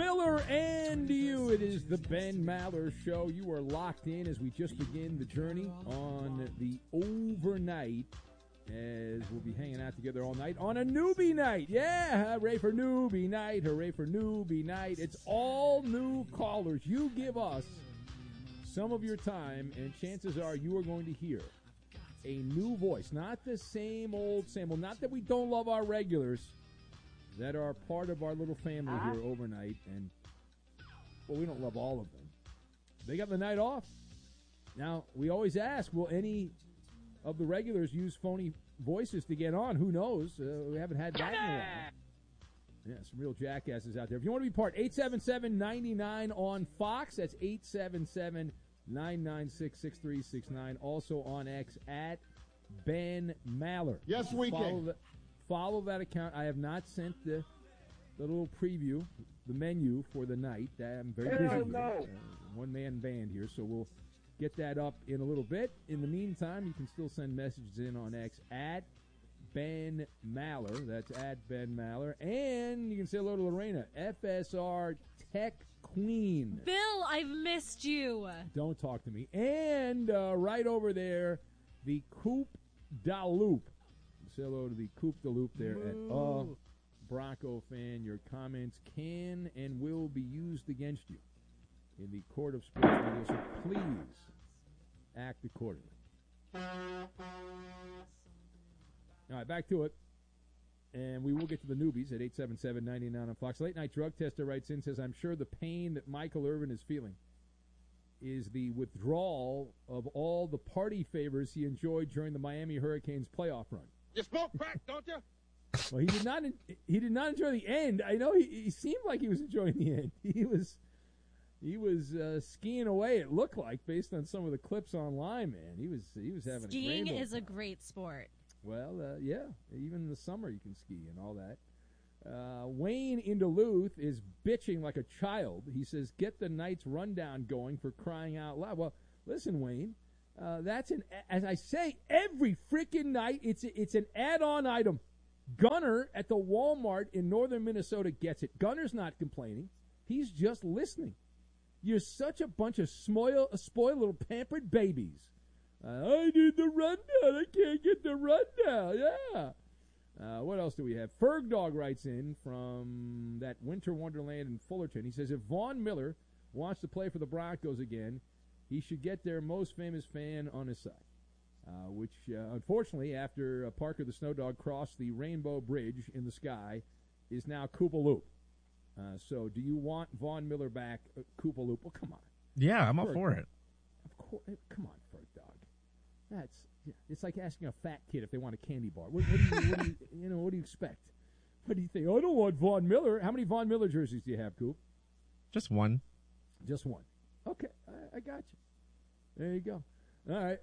Miller and you. It is the Ben Maller Show. You are locked in as we just begin the journey on the overnight, as we'll be hanging out together all night on a newbie night. Yeah, hooray for newbie night. Hooray for newbie night. It's all new callers. You give us some of your time, and chances are you are going to hear a new voice. Not the same old, same old. Not that we don't love our regulars that are part of our little family here overnight, and, well, we don't love all of them. They got the night off. Now, we always ask, will any of the regulars use phony voices to get on? Who knows? We haven't had that in a while. Yeah, some real jackasses out there. If you want to be part, 877-99 on Fox. That's 877-996-6369. Also on X, at Ben Maller. Yes, we can. Follow that account. I have not sent the little preview, the menu for the night. I'm very busy. No. One-man band here, so we'll get that up in a little bit. In the meantime, you can still send messages in on X at Ben Maller. That's at Ben Maller. And you can say hello to Lorena, FSR Tech Queen. Bill, I've missed you. Don't talk to me. And right over there, the Coop da Loop. Say hello to the Coop de Loop there at Bronco Fan. Your comments can and will be used against you in the court of sports media, so please act accordingly. All right, back to it. And we will get to the newbies at 877-99 on Fox. Late Night Drug Tester writes in, says, I'm sure the pain that Michael Irvin is feeling is the withdrawal of all the party favors he enjoyed during the Miami Hurricanes playoff run. You smoke crack, don't you? Well, he did not enjoy the end. I know he seemed like he was enjoying the end. He was skiing away. It looked like, based on some of the clips online. Man, he was having skiing a is a great sport. Well, yeah, even in the summer you can ski and all that. Wayne in Duluth is bitching like a child. He says, "Get the night's rundown going, for crying out loud." Well, listen, Wayne. That's as I say, every freaking night, it's an add-on item. Gunner at the Walmart in northern Minnesota gets it. Gunner's not complaining. He's just listening. You're such a bunch of spoiled little pampered babies. I need the rundown. I can't get the rundown. Yeah. What else do we have? Ferg Dog writes in from that winter wonderland in Fullerton. He says, if Vaughn Miller wants to play for the Broncos again, he should get their most famous fan on his side, which, unfortunately, after Parker the Snow Dog crossed the Rainbow Bridge in the sky, is now Koopa Loop. So do you want Vaughn Miller back, Koopa Loop? Well, come on. Yeah, I'm up for it. Of course. Come on, Ferg Dog. It's like asking a fat kid if they want a candy bar. What do you expect? What do you think? Oh, I don't want Vaughn Miller. How many Vaughn Miller jerseys do you have, Coop? Just one. Just one. Okay, I got you. There you go. All right.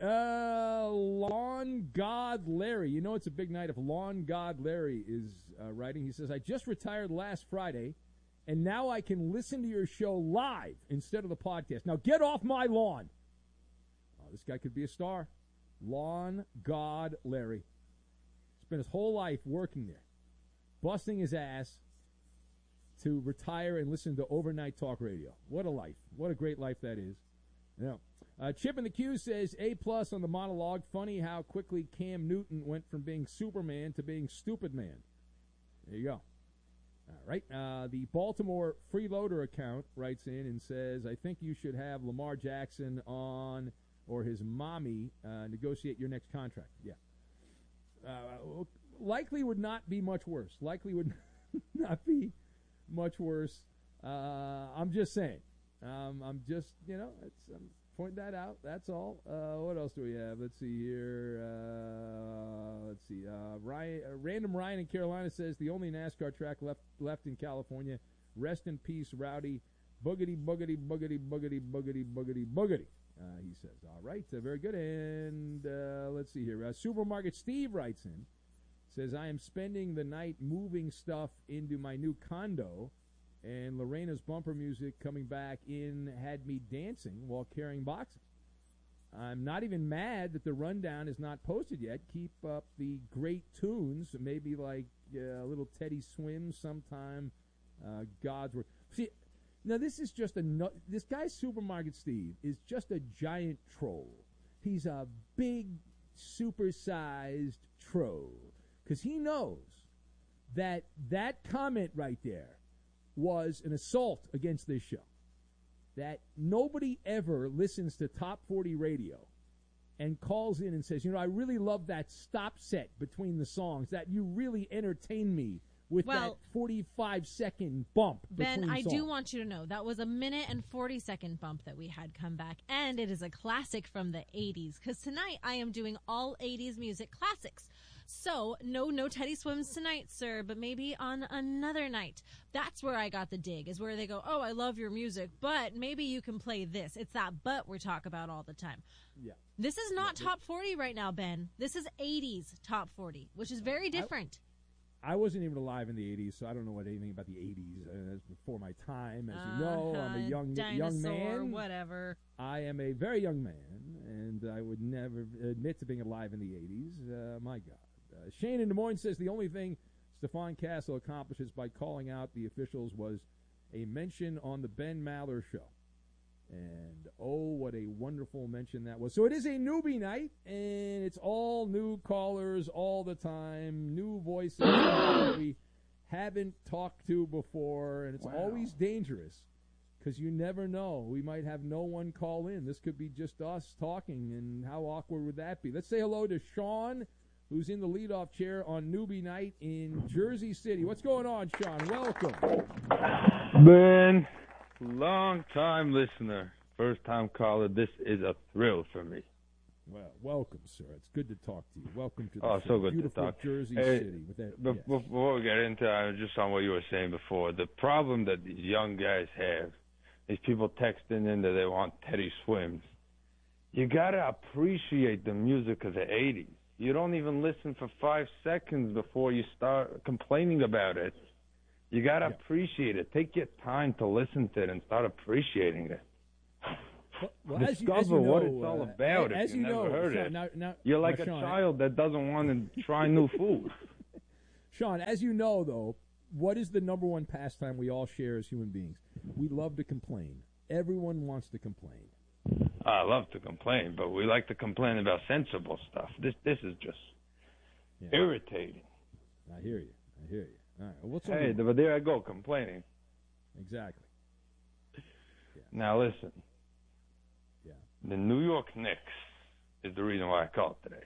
Lawn God Larry. You know it's a big night if Lawn God Larry is writing. He says, I just retired last Friday, and now I can listen to your show live instead of the podcast. Now get off my lawn. Oh, this guy could be a star. Lawn God Larry. Spent his whole life working there, busting his ass to retire and listen to overnight talk radio. What a life. What a great life that is. Yeah. Chip in the Q says, A+ on the monologue. Funny how quickly Cam Newton went from being Superman to being Stupid Man. There you go. All right. The Baltimore Freeloader account writes in and says, I think you should have Lamar Jackson on, or his mommy, negotiate your next contract. Yeah. Likely would not be much worse. Likely would not be much worse. I'm just saying. I'm just, I'm pointing that out. That's all. What else do we have? Let's see here. Random Ryan in Carolina says the only NASCAR track left in California. Rest in peace, Rowdy. Boogity, boogity, boogity, boogity, boogity, boogity, boogity. He says, all right, very good. And let's see here. Supermarket Steve writes in, says, I am spending the night moving stuff into my new condo, and Lorena's bumper music coming back in had me dancing while carrying boxes. I'm not even mad that the rundown is not posted yet. Keep up the great tunes, maybe like a little Teddy Swim sometime, God's Word. See, Now, this is just this guy, Supermarket Steve, is just a giant troll. He's a big, supersized troll. Because he knows that comment right there was an assault against this show. That nobody ever listens to Top 40 Radio and calls in and says, I really love that stop set between the songs, that you really entertain me with that 45-second bump Ben, between I songs. do want you to know that was a 1:40 bump that we had come back, and it is a classic from the 80s, because tonight I am doing all 80s music classics. So, no Teddy Swims tonight, sir, but maybe on another night. That's where I got the dig, is where they go, oh, I love your music, but maybe you can play this. It's that but we talk about all the time. Yeah. This is not Top 40 right now, Ben. This is 80s Top 40, which is very different. I wasn't even alive in the 80s, so I don't know anything about the 80s. It's before my time. As you know, I'm a young man. Whatever. I am a very young man, and I would never admit to being alive in the 80s. My God. Shane in Des Moines says the only thing Stefan Castle accomplishes by calling out the officials was a mention on the Ben Maller show. And, oh, what a wonderful mention that was. So it is a newbie night, and it's all new callers all the time, new voices that we haven't talked to before, and it's always dangerous because you never know. We might have no one call in. This could be just us talking, and how awkward would that be? Let's say hello to Sean, who's in the leadoff chair on newbie night in Jersey City. What's going on, Sean? Welcome. Ben. Long-time listener, first-time caller. This is a thrill for me. Well, welcome, sir. It's good to talk to you. Welcome to the show. So good beautiful to talk. Jersey City. With that, Before we get into just on what you were saying before, the problem that these young guys have, these people texting in that they want Teddy Swims, you got to appreciate the music of the 80s. You don't even listen for 5 seconds before you start complaining about it. You got to appreciate it. Take your time to listen to it and start appreciating it. Well, Discover what it's all about if you've never heard it. You're like a child that doesn't want to try new food. Sean, as you know, though, what is the number one pastime we all share as human beings? We love to complain. Everyone wants to complain. I love to complain, but we like to complain about sensible stuff. This is just irritating. I hear you. All right. Well, but there I go, complaining. Exactly. Yeah. Now listen. Yeah. The New York Knicks is the reason why I called today.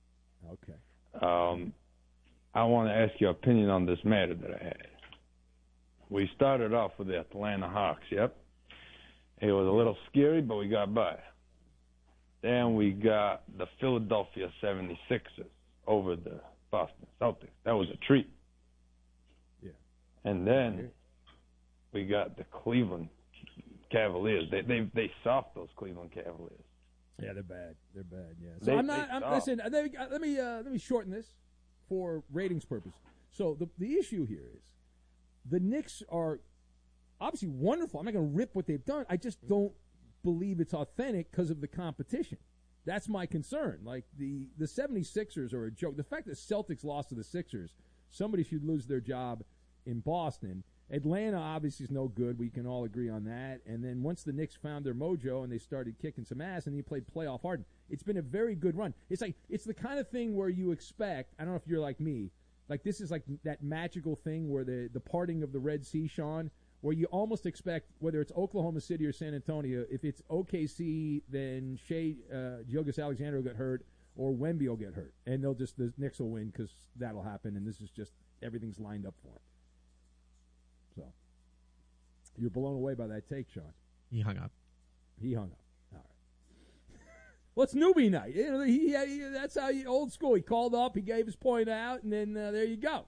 Okay. I want to ask your opinion on this matter that I had. We started off with the Atlanta Hawks, yep. It was a little scary, but we got by. Then we got the Philadelphia 76ers over the Boston Celtics. That was a treat. Yeah. And then we got the Cleveland Cavaliers. They soft those Cleveland Cavaliers. Yeah, they're bad. Yeah. So listen. Let me shorten this for ratings purposes. So the issue here is the Knicks are obviously wonderful. I'm not going to rip what they've done. I just don't believe it's authentic because of the competition. That's my concern. Like the 76ers are a joke. The fact that Celtics lost to the Sixers, somebody should lose their job in Boston. Atlanta obviously is no good. We can all agree on that. And then once the Knicks found their mojo and they started kicking some ass and he played playoff hard, it's been a very good run. It's the kind of thing where you expect, I don't know if you're like me, like this is like that magical thing where the parting of the Red Sea, Sean, where you almost expect, whether it's Oklahoma City or San Antonio, if it's OKC, then Gilgeous-Alexander will get hurt or Wemby will get hurt. And the Knicks will win because that'll happen, and this is just, everything's lined up for them. So, you're blown away by that take, Sean. He hung up. All right. Well, it's newbie night. That's how old school. He called up, he gave his point out, and then there you go.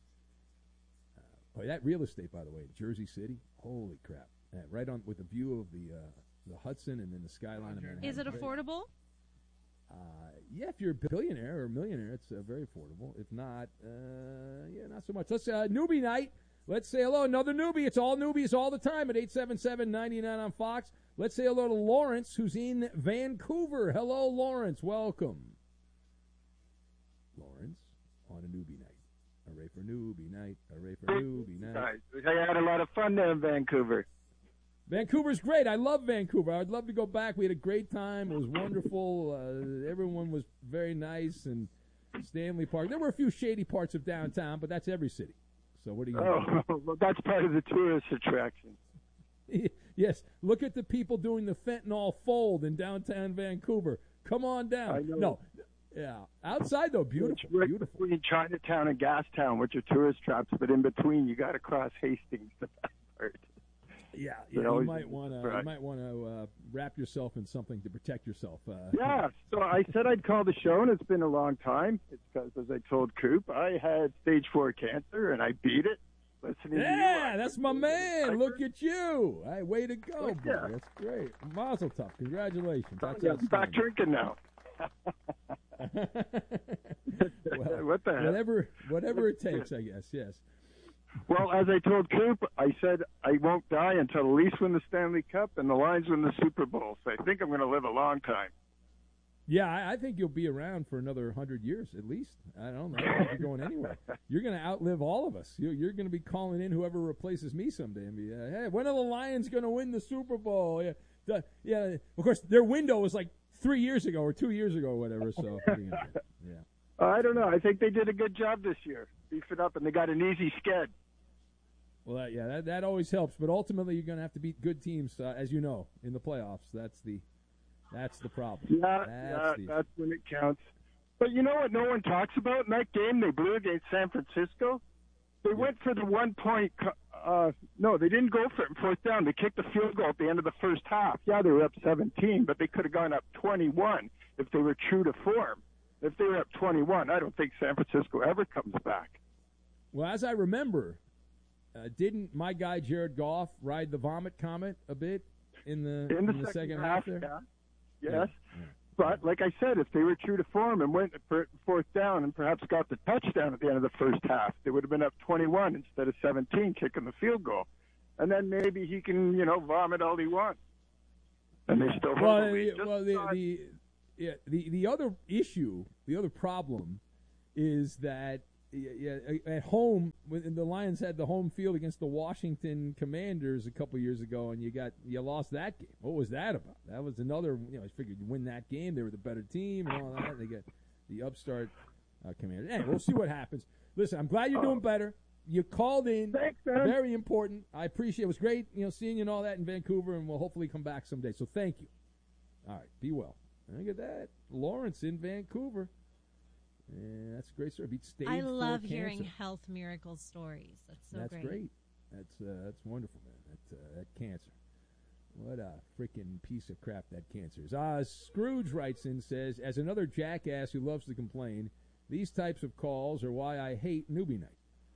That real estate, by the way, in Jersey City, holy crap! Right on with the view of the Hudson and then the skyline of Manhattan. Is it affordable? Yeah, if you're a billionaire or a millionaire, it's very affordable. If not, not so much. Let's newbie night. Let's say hello. Another newbie. It's all newbies all the time at 877-99 on Fox. Let's say hello to Lawrence, who's in Vancouver. Hello, Lawrence. Welcome. Lawrence on a newbie night. Hooray for newbie night. Hooray for newbie night. I had a lot of fun there in Vancouver. Vancouver's great. I love Vancouver. I'd love to go back. We had a great time. It was wonderful. Everyone was very nice. And Stanley Park. There were a few shady parts of downtown, but that's every city. So what do you Oh, well, that's part of the tourist attraction. Yes. Look at the people doing the fentanyl fold in downtown Vancouver. Come on down. I know. No. Yeah. Outside, though, beautiful. It's right Beautiful. between Chinatown and Gastown, which are tourist traps, but in between you got to cross Hastings, the best part. Yeah, You you know, might want to right. you might want to wrap yourself in something to protect yourself. Yeah, so I said I'd call the show, and it's been a long time. It's because, as I told Coop, I had stage 4 cancer, and I beat it. Listening to you. Yeah, that's my man. Look at you. Hey, way to go, Oh, boy. yeah. That's great. Mazel tov. Congratulations. That's I'm back outstanding. drinking now. Well, What the hell? whatever it takes, I guess. Yes. Well, as I told Coop, I said I won't die until the Leafs win the Stanley Cup and the Lions win the Super Bowl. So I think I'm going to live a long time. Yeah, I think you'll be around for another 100 years at least. I don't know. I don't think you're going anywhere. You're going to outlive all of us. You're going to be calling in whoever replaces me someday and be, hey, when are the Lions going to win the Super Bowl? Yeah. Of course, their window was like 3 years ago or 2 years ago or whatever. So, yeah. I don't know. I think they did a good job this year. Beef it up, and they got an easy sked. Well, that always helps. But ultimately, you're going to have to beat good teams, as you know, in the playoffs. That's the problem. Yeah, that's when it counts. But you know what no one talks about? In that game they blew against San Francisco, they went for the 1 point. No, they didn't go for it in fourth down. They kicked the field goal at the end of the first half. Yeah, they were up 17, but they could have gone up 21 if they were true to form. If they were up 21, I don't think San Francisco ever comes back. Well, as I remember, didn't my guy Jared Goff ride the vomit comet a bit in the second half there? Yeah. Yes. Yeah. But like I said, if they were true to form and went for fourth down and perhaps got the touchdown at the end of the first half, they would have been up 21 instead of 17 kicking the field goal. And then maybe he can, vomit all he wants. And they still the other issue, the other problem is that at home, when the Lions had the home field against the Washington Commanders a couple years ago, and you lost that game. What was that about? That was another. I figured you win that game. They were the better team and all that. They get the upstart Commanders. Anyway, we'll see what happens. Listen, I'm glad you're doing better. You called in. Thanks, man. Very important. I appreciate it. It was great, seeing you and all that in Vancouver, and we'll hopefully come back someday. So thank you. All right, be well. Look at that, Lawrence in Vancouver. Yeah, that's a great story. Beat stage 4 cancer. I love hearing health miracle stories. That's so That's great. That's wonderful, man. That cancer. What a freaking piece of crap that cancer is. Scrooge writes in, says, as another jackass who loves to complain, these types of calls are why I hate newbie night.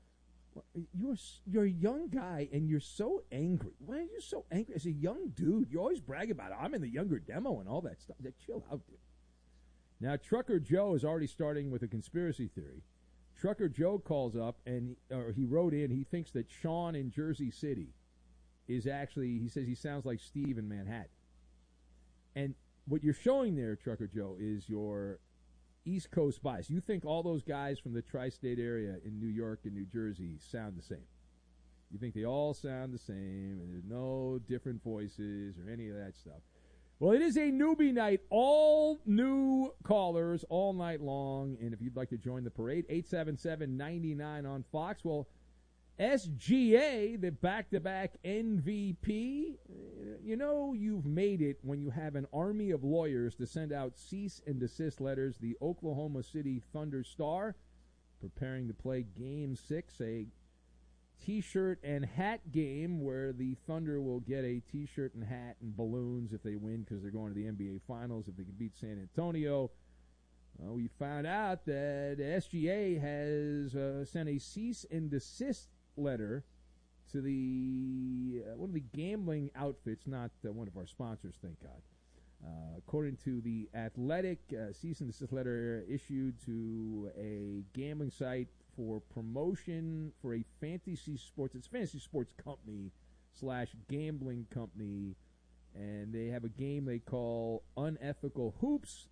You're a young guy and you're so angry. Why are you so angry? As a young dude, you always brag about it. I'm in the younger demo and all that stuff. Chill out, dude. Now, Trucker Joe is already starting with a conspiracy theory. Trucker Joe calls up and he wrote in, he thinks that Sean in Jersey City is actually, he says he sounds like Steve in Manhattan. And what you're showing there, Trucker Joe, is your East Coast bias. You think all those guys from the tri-state area in New York and New Jersey sound the same. You think they all sound the same and there's no different voices or any of that stuff. Well, it is a newbie night, all new callers all night long. And if you'd like to join the parade, 877-99 on Fox. Well, SGA, the back-to-back MVP, you've made it when you have an army of lawyers to send out cease and desist letters. The Oklahoma City Thunder star preparing to play Game 6, a T-shirt and hat game where the Thunder will get a T-shirt and hat and balloons if they win because they're going to the NBA Finals if they can beat San Antonio. We found out that SGA has sent a cease and desist letter to the one of the gambling outfits, not one of our sponsors, thank God. According to the Athletic, cease and desist letter issued to a gambling site for promotion for a fantasy sports company / gambling company, and they have a game they call Unethical Hoops.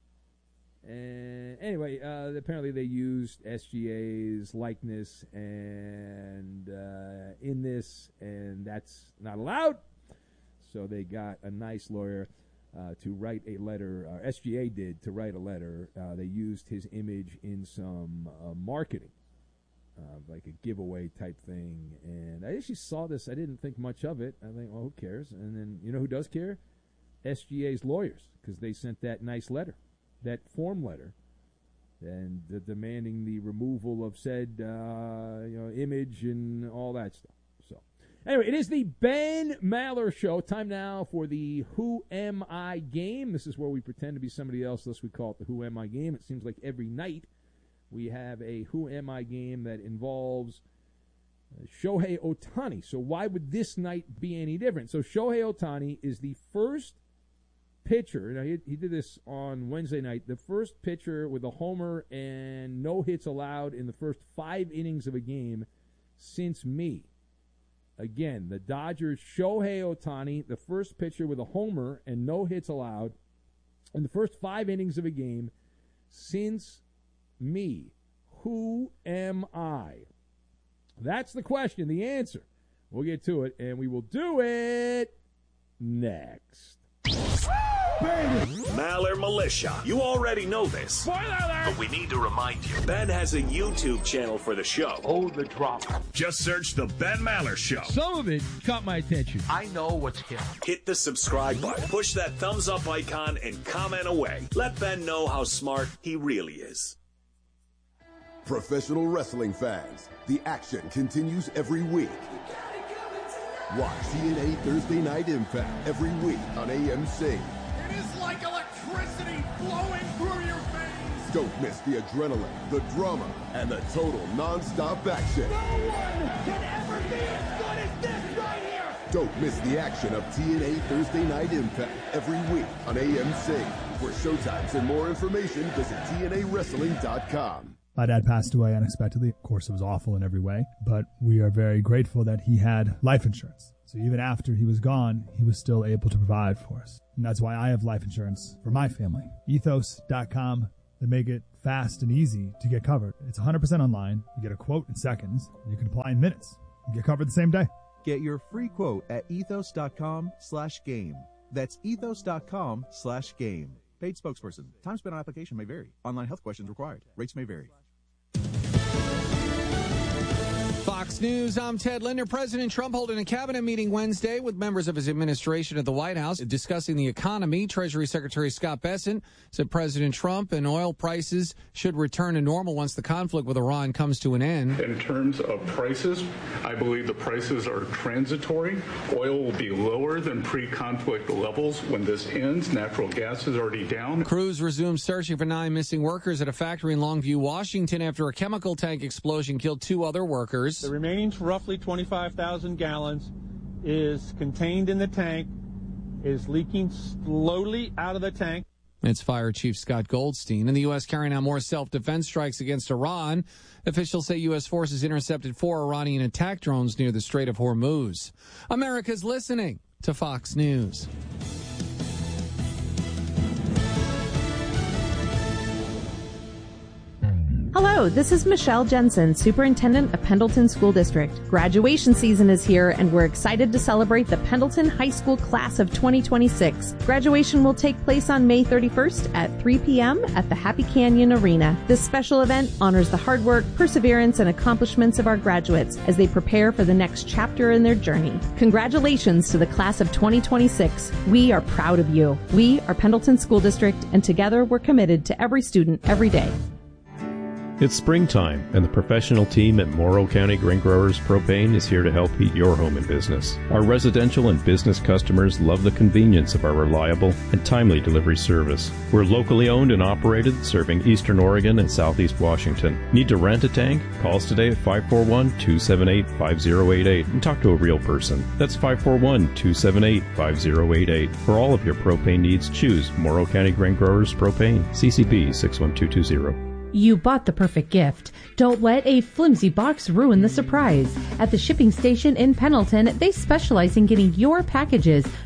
And anyway, apparently they used SGA's likeness and in this, and that's not allowed. So they got a nice lawyer to write a letter. SGA did to write a letter. They used his image in some marketing, like a giveaway type thing. And I actually saw this. I didn't think much of it. I think, well, who cares? And then, you know who does care? SGA's lawyers, because they sent that nice letter, that form letter, and demanding the removal of said image and all that stuff. So, anyway, it is the Ben Maller Show. Time now for the Who Am I game. This is where we pretend to be somebody else, thus we call it the Who Am I game. It seems like every night we have a Who Am I game that involves Shohei Ohtani. So why would this night be any different? So Shohei Ohtani is the first pitcher. Now he did this on Wednesday night. The first pitcher with a homer and no hits allowed in the first 5 innings of a game since me. Again, the Dodgers, Shohei Ohtani, the first pitcher with a homer and no hits allowed in the first 5 innings of a game since me. Who am I? That's the question. The answer. We'll get to it, and we will do it next. Maller Militia. You already know this. Spoiler alert! But we need to remind you. Ben has a YouTube channel for the show. Oh, the drama. Just search The Ben Maller Show. Some of it caught my attention. I know what's hip. Hit the subscribe button. Push that thumbs up icon and comment away. Let Ben know how smart he really is. Professional wrestling fans, the action continues every week. Watch TNA Thursday Night Impact every week on AM Sing. It is like electricity flowing through your veins. Don't miss the adrenaline, the drama, and the total non-stop action. No one can ever be as good as this right here. Don't miss the action of TNA Thursday Night Impact every week on AM Sing. For showtimes and more information, visit TNAWrestling.com. My dad passed away unexpectedly. Of course, it was awful in every way, but we are very grateful that he had life insurance. So even after he was gone, he was still able to provide for us. And that's why I have life insurance for my family. Ethos.com. They make it fast and easy to get covered. It's 100% online. You get a quote in seconds. You can apply in minutes. You get covered the same day. Get your free quote at ethos.com/game. That's ethos.com/game. Paid spokesperson. Time spent on application may vary. Online health questions required. Rates may vary. Fox News, I'm Ted Linder. President Trump holding a cabinet meeting Wednesday with members of his administration at the White House discussing the economy. Treasury Secretary Scott Bessent said President Trump and oil prices should return to normal once the conflict with Iran comes to an end. In terms of prices, I believe the prices are transitory. Oil will be lower than pre-conflict levels when this ends. Natural gas is already down. Crews resumed searching for 9 missing workers at a factory in Longview, Washington after a chemical tank explosion killed 2 other workers. The remaining roughly 25,000 gallons is contained in the tank, is leaking slowly out of the tank. It's Fire Chief Scott Goldstein. And the U.S. carrying out more self-defense strikes against Iran. Officials say U.S. forces intercepted 4 Iranian attack drones near the Strait of Hormuz. America's listening to Fox News. Hello, this is Michelle Jensen, Superintendent of Pendleton School District. Graduation season is here, and we're excited to celebrate the Pendleton High School Class of 2026. Graduation will take place on May 31st at 3 p.m. at the Happy Canyon Arena. This special event honors the hard work, perseverance, and accomplishments of our graduates as they prepare for the next chapter in their journey. Congratulations to the Class of 2026. We are proud of you. We are Pendleton School District, and together we're committed to every student every day. It's springtime, and the professional team at Morrow County Grain Growers Propane is here to help heat your home and business. Our residential and business customers love the convenience of our reliable and timely delivery service. We're locally owned and operated, serving Eastern Oregon and Southeast Washington. Need to rent a tank? Call us today at 541-278-5088 and talk to a real person. That's 541-278-5088. For all of your propane needs, choose Morrow County Grain Growers Propane, CCP 61220. You bought the perfect gift. Don't let a flimsy box ruin the surprise. At the shipping station in Pendleton, they specialize in getting your packages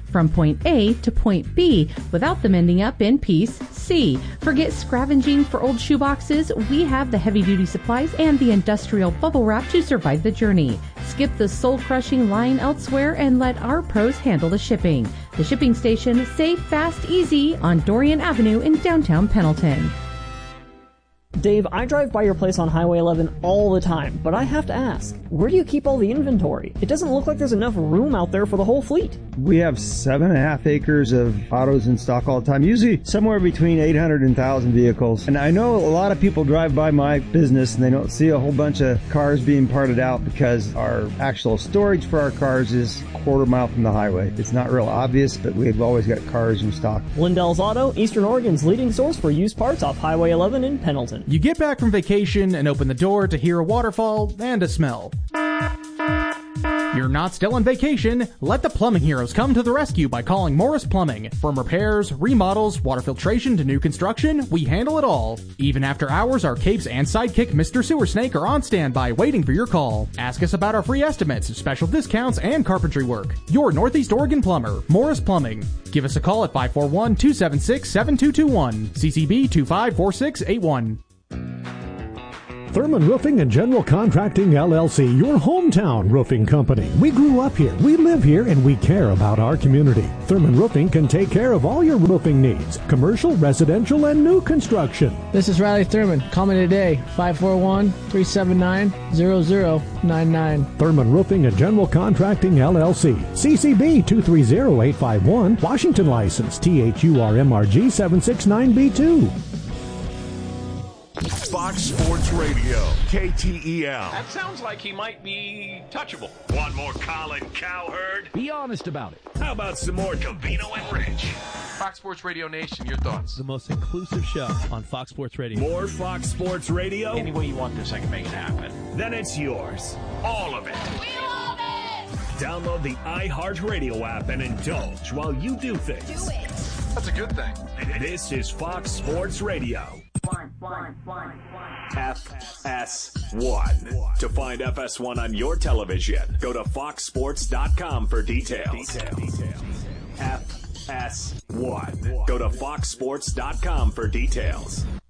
from point A to point B without them ending up in piece C. Forget scavenging for old shoeboxes. We have the heavy-duty supplies and the industrial bubble wrap to survive the journey. Skip the soul-crushing line elsewhere and let our pros handle the shipping. The Shipping Station, safe, fast, easy on Dorian Avenue in downtown Pendleton. Dave, I drive by your place on Highway 11 all the time, but I have to ask, where do you keep all the inventory? It doesn't look like there's enough room out there for the whole fleet. We have 7.5 acres of autos in stock all the time, usually somewhere between 800 and 1,000 vehicles. And I know a lot of people drive by my business and they don't see a whole bunch of cars being parted out because our actual storage for our cars is a quarter mile from the highway. It's not real obvious, but we've always got cars in stock. Lindell's Auto, Eastern Oregon's leading source for used parts off Highway 11 in Pendleton. You get back from vacation and open the door to hear a waterfall and a smell. You're not still on vacation. Let the plumbing heroes come to the rescue by calling Morris Plumbing. From repairs, remodels, water filtration to new construction, we handle it all. Even after hours, our capes and sidekick Mr. Sewer Snake are on standby waiting for your call. Ask us about our free estimates, special discounts, and carpentry work. Your Northeast Oregon plumber, Morris Plumbing. Give us a call at 541-276-7221. CCB 254681. Thurman Roofing and General Contracting, LLC, your hometown roofing company. We grew up here, we live here, and we care about our community. Thurman Roofing can take care of all your roofing needs, commercial, residential, and new construction. This is Riley Thurman. Call me today, 541-379-0099. Thurman Roofing and General Contracting, LLC. CCB 230851, Washington license, THURMRG 769B2. Fox Sports Radio, KTEL. That sounds like he might be touchable. Want more Colin Cowherd? Be honest about it. How about some more Covino and Rich? Fox Sports Radio Nation, your thoughts? The most inclusive show on Fox Sports Radio. More Fox Sports Radio? Any way you want this, I can make it happen. Then it's yours. All of it. We love it! Download the iHeartRadio app and indulge while you do things. Do it! That's a good thing. This is Fox Sports Radio. FS1. To find FS1 on your television, go to foxsports.com for details. FS1. Go to foxsports.com for details.